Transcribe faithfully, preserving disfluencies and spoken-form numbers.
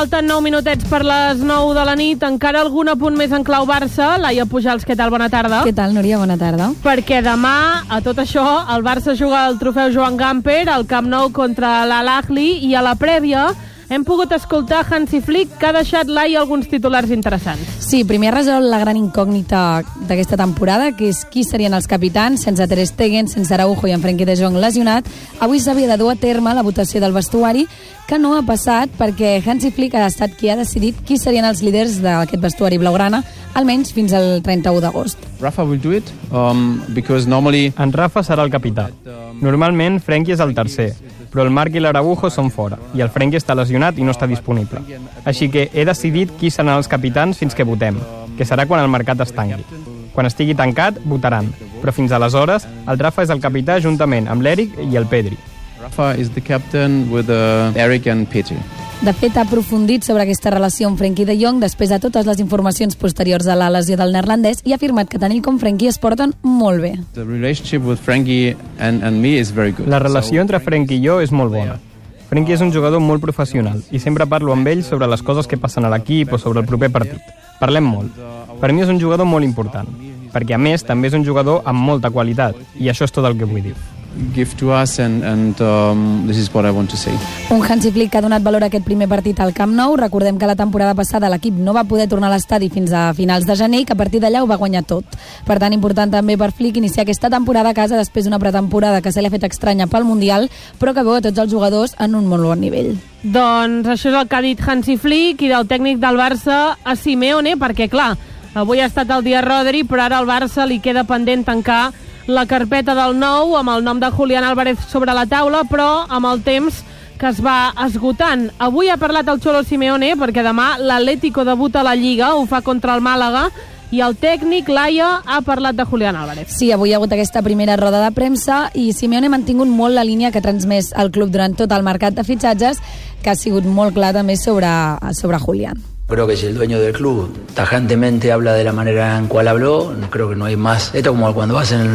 Falten nou minutets per les nou de la nit. Encara algun apunt més en clau Barça. Laia Pujals, què tal? Bona tarda. Què tal, Núria? Bona tarda. Perquè demà, a tot això, el Barça juga el trofeu Joan Gamper al Camp Nou contra l'Al-Ahly, i a la prèvia hem pogut escoltar Hansi Flick, que ha deixat Laia alguns titulars interessants. Sí, primer ha resolt la gran incògnita d'aquesta temporada, que és qui serien els capitans, sense Ter Stegen, sense Araujo i en Frenkie de Jong lesionat. Avui s'havia de dur a terme la votació del vestuari, que no ha passat perquè Hansi Flick ha estat qui ha decidit qui serien els líders d'aquest vestuari blaugrana, almenys fins al trenta-u d'agost. Rafa will do it, um, because normally... En Rafa serà el capità. Normalment, Frenkie és el tercer, però el Marc i l'Araujo són fora, i el Frenkie està lesionat i no està disponible. Així que he decidit qui seran els capitans fins que votem, que serà quan el mercat es tanqui. Quan estigui tancat, votaran, però fins aleshores, el Rafa és el capità juntament amb l'Eric i el Pedri. Rafa is the captain with uh, Eric and Petri. De fet, ha aprofundit sobre aquesta relació amb Frenkie de Jong després de totes les informacions posteriors a la lesió del neerlandès i ha afirmat que tant ell com Frenkie es porten molt bé. The relationship with Frenkie and, and me is very good. La relació entre Frenkie i jo és molt bona. Frenkie és un jugador molt professional i sempre parlo amb ell sobre les coses que passen a l'equip o sobre el proper partit. Parlem molt. Per mi és un jugador molt important, perquè a més també és un jugador amb molta qualitat, i això és tot el que vull dir. Give to us and, and um, this is what I want to say. Un Hansi Flick que ha donat valor a aquest primer partit al Camp Nou. Recordem que la temporada passada l'equip no va poder tornar a l'estadi fins a finals de gener i que a partir d'allà ho va guanyar tot. Per tant, important també per Flick iniciar aquesta temporada a casa després d'una pretemporada que se li ha fet estranya pel Mundial, però que veu a tots els jugadors en un molt bon nivell. Doncs això és el que ha dit Hansi Flick, i del tècnic del Barça a Simeone, perquè clar, avui ha estat el dia Rodri, però ara al Barça li queda pendent tancar la carpeta del nou amb el nom de Julián Álvarez sobre la taula, però amb el temps que es va esgotant. Avui ha parlat el Cholo Simeone perquè demà l'Atlético debuta a la Lliga, ho fa contra el Màlaga, i el tècnic, Laia, ha parlat de Julián Álvarez. Sí, avui hi ha hagut aquesta primera roda de premsa i Simeone ha mantingut molt la línia que ha transmès el club durant tot el mercat de fitxatges, que ha sigut molt clar també sobre, sobre Julián. Creo que si el dueño del club tajantemente habla de la manera en cual habló, creo que no hay más. Esto como cuando vas en el